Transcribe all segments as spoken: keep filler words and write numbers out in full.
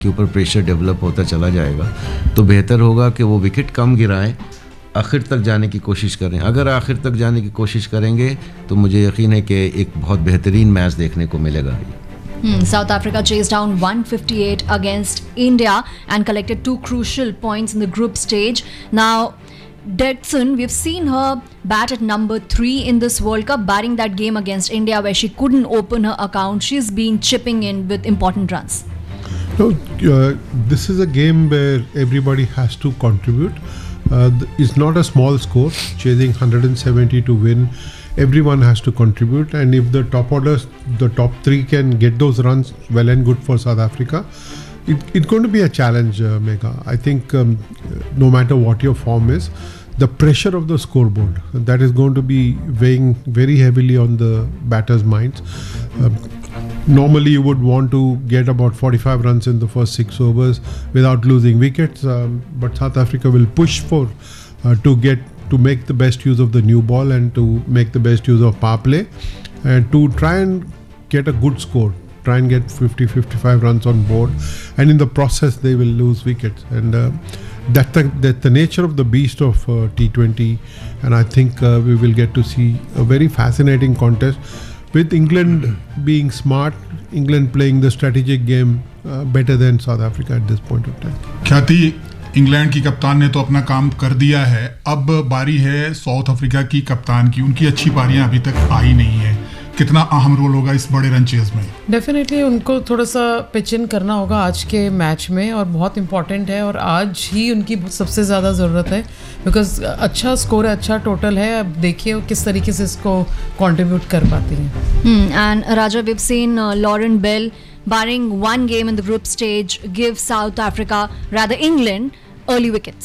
के ऊपर pressure develop होता चला जाएगा तो बेहतर होगा कि वो विकेट कम गिराएं, आखिर तक जाने की कोशिश करें। अगर आखिर तक जाने की कोशिश करेंगे तो मुझे यकीन है कि एक बहुत बेहतरीन मैच देखने को मिलेगा। Hmm, South Africa chased down one fifty-eight against India and collected two crucial points in the group stage. Now, Dixon, we've seen her bat at number three in this World Cup, barring that game against India where she couldn't open her account. She's been chipping in with important runs. No, uh, this is a game where everybody has to contribute. Uh, it's not a small score, chasing one hundred seventy to win. Everyone has to contribute, and if the top orders, the top three can get those runs, well and good for South Africa. It, it's going to be a challenge, uh, Megha. I think um, no matter what your form is, the pressure of the scoreboard, that is going to be weighing very heavily on the batters' minds. Uh, normally you would want to get about forty-five runs in the first six overs without losing wickets, um, but South Africa will push for uh, to get to make the best use of the new ball and to make the best use of power play and to try and get a good score, try and get fifty fifty-five runs on board, and in the process they will lose wickets, and uh, that's the, that's the nature of the beast of uh, T twenty, and I think uh, we will get to see a very fascinating contest with England being smart, England playing the strategic game uh, better than South Africa at this point of time. ख्याति, England की कप्तान ने तो अपना काम कर दिया है, अब बारी है साउथ अफ्रीका की कप्तान की। उनकी अच्छी पारियां अभी तक आई नहीं है, कितना अहम रोल होगा इस बड़े रन चेज में? डेफिनेटली उनको थोड़ा सा पिच इन करना होगा आज के मैच में, और बहुत इंपॉर्टेंट है, और आज ही उनकी सबसे ज़्यादा ज़रूरत है, बिकॉज अच्छा स्कोर है, अच्छा टोटल है। अब देखिए किस तरीके से इसको कंट्रीब्यूट कर पाती हैं। And Raja, we have seen Lauren bell barring one game in the group stage give South Africa, rather England, early wickets.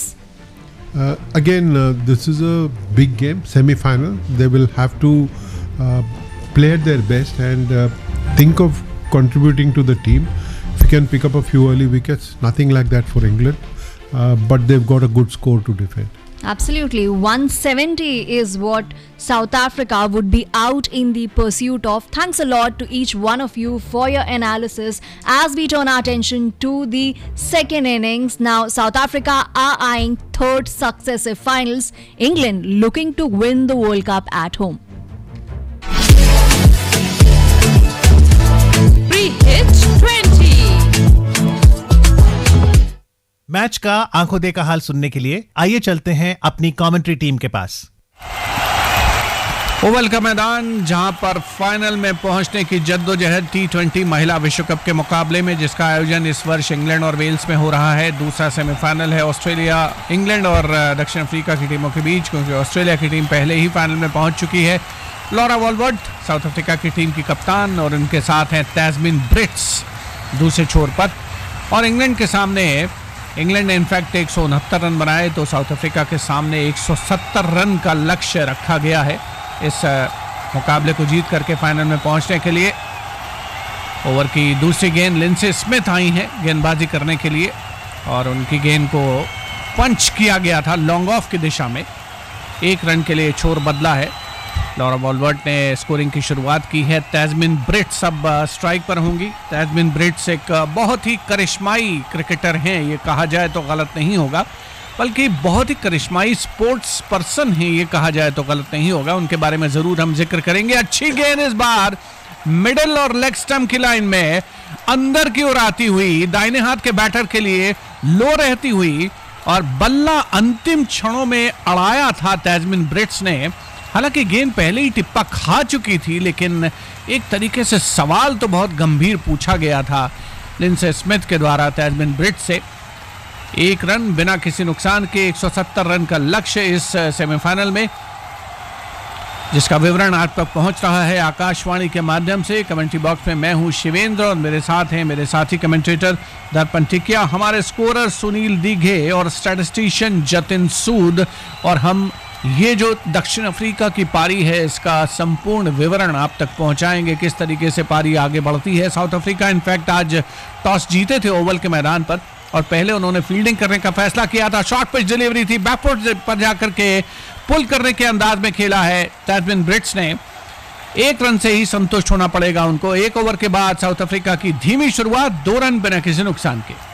Uh, again, uh, this is a big game, semi-final. They will have to uh, play at their best and uh, think of contributing to the team. If you can pick up a few early wickets, nothing like that for England, uh, but they've got a good score to defend. Absolutely. one seventy is what South Africa would be out in the pursuit of. Thanks a lot to each one of you for your analysis as we turn our attention to the second innings. Now, South Africa are eyeing third successive finals. England looking to win the World Cup at home. Pre-hit twenty. Match का आंखों देखा हाल सुनने के लिए आइए चलते हैं अपनी कमेंट्री टीम के पास। ओवल का मैदान, जहां पर फाइनल में पहुंचने की जद्दोजहद टी ट्वेंटी महिला विश्व कप के मुकाबले में, जिसका आयोजन इस वर्ष इंग्लैंड और वेल्स में हो रहा है। दूसरा सेमीफाइनल है ऑस्ट्रेलिया, इंग्लैंड और दक्षिण अफ्रीका की टीमों के बीच, क्योंकि ऑस्ट्रेलिया की टीम पहले ही फाइनल में पहुंच चुकी है। लॉरा वॉलवर्थ साउथ अफ्रीका की टीम की कप्तान, और उनके साथ हैं तैस्मिन ब्रिट्स दूसरे छोर पर। और इंग्लैंड के सामने, इंग्लैंड ने इनफैक्ट एक सौ उनहत्तर रन बनाए, तो साउथ अफ्रीका के सामने एक सौ सत्तर रन का लक्ष्य रखा गया है इस मुकाबले को जीत करके फाइनल में पहुंचने के लिए। ओवर की दूसरी गेंद लिंडसे स्मिथ आई हैं गेंदबाजी करने के लिए, और उनकी गेंद को पंच किया गया था लॉन्ग ऑफ की दिशा में। एक रन के लिए छोर बदला है। लॉरा वॉलवर्थ ने स्कोरिंग की शुरुआत की है। तैस्मिन ब्रिट्स अब स्ट्राइक पर होंगी। तैस्मिन ब्रिट्स एक बहुत ही करिश्माई क्रिकेटर हैं, ये कहा जाए तो गलत नहीं होगा, बल्कि बहुत ही करिश्माई स्पोर्ट्स पर्सन हैं, ये कहा जाए तो गलत नहीं होगा। उनके बारे में ज़रूर हम जिक्र करेंगे। अच्छी गेंद इस बार मिडिल और लेग स्टंप की लाइन में अंदर की ओर आती हुई, दाहिने हाथ के बैटर के लिए लो रहती हुई, और बल्ला अंतिम क्षणों में अड़ाया था तैस्मिन ब्रिट्स ने। हालांकि गेंद पहले ही टिप्पा खा चुकी थी, लेकिन एक तरीके से सवाल तो बहुत गंभीर पूछा गया था लिंडसे स्मिथ के द्वारा तैस्मिन ब्रिट्स से। एक रन बिना किसी नुकसान के, एक सौ सत्तर रन का लक्ष्य इस सेमीफाइनल में, जिसका विवरण आप तक पहुंच रहा है आकाशवाणी के माध्यम से। कमेंट्री बॉक्स में मैं हूं शिवेंद्र, और मेरे साथ हैं मेरे साथी कमेंटेटर दर्पण टिकिया, हमारे स्कोरर सुनील दीघे और स्टैटिस्टिशियन जतिन सूद। और हम ये जो दक्षिण अफ्रीका की पारी है, इसका संपूर्ण विवरण आप तक पहुंचाएंगे, किस तरीके से पारी आगे बढ़ती है। साउथ अफ्रीका इनफैक्ट आज टॉस जीते थे ओवल के मैदान पर, और पहले उन्होंने फील्डिंग करने का फैसला किया था। शॉर्ट पिच डिलीवरी थी, बैकफुट पर जाकर के पुल करने के अंदाज में खेला है तैस्मिन ब्रिट्स ने। एक रन से ही संतुष्ट होना पड़ेगा उनको। एक ओवर के बाद साउथ अफ्रीका की धीमी शुरुआत, दो रन बिना किसी नुकसान के।